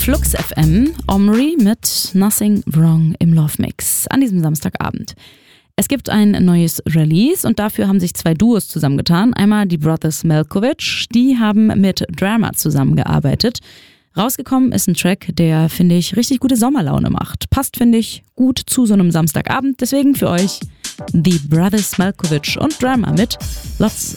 Flux FM, Omri mit Nothing Wrong im Love Mix an diesem Samstagabend. Es gibt ein neues Release und dafür haben sich zwei Duos zusammengetan. Einmal die Brothers Malkovich, die haben mit Drama zusammengearbeitet. Rausgekommen ist ein Track, der, finde ich, richtig gute Sommerlaune macht. Passt, finde ich, gut zu so einem Samstagabend. Deswegen für euch die Brothers Malkovich und Drama mit Lots